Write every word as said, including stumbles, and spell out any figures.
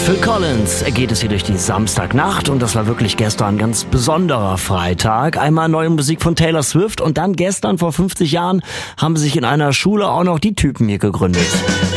Phil Collins geht es hier durch die Samstagnacht und das war wirklich gestern ein ganz besonderer Freitag. Einmal neue Musik von Taylor Swift und dann gestern vor fünfzig Jahren haben sich in einer Schule auch noch die Typen hier gegründet.